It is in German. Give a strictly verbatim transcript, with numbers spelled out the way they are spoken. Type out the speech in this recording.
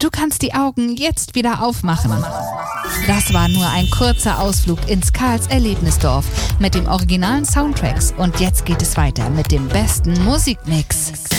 Du kannst die Augen jetzt wieder aufmachen. Das war nur ein kurzer Ausflug ins Karls Erlebnisdorf mit dem originalen Soundtracks. Und jetzt geht es weiter mit dem besten Musikmix.